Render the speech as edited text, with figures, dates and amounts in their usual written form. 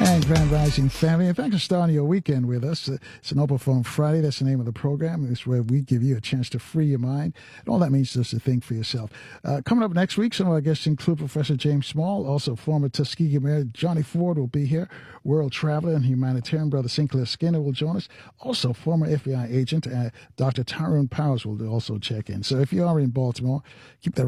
And Grand Rising family, and thanks for starting your weekend with us. It's an Open Forum Friday. That's the name of the program. It's where we give you a chance to free your mind. And all that means is just to think for yourself. Coming up next week, some of our guests include Professor James Small, also former Tuskegee Mayor Johnny Ford will be here. World traveler and humanitarian Brother Sinclair Skinner will join us. Also, former FBI agent Dr. Tyrone Powers will also check in. So if you are in Baltimore, keep that